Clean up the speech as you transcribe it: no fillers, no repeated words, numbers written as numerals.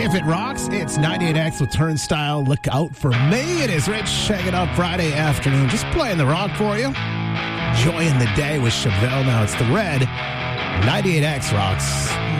Hey, if it rocks, it's 98X with Turnstile. Look out for me. It is Rich hanging out Friday afternoon. Just playing the rock for you. Enjoying the day with Chevelle. Now it's the red. 98X rocks.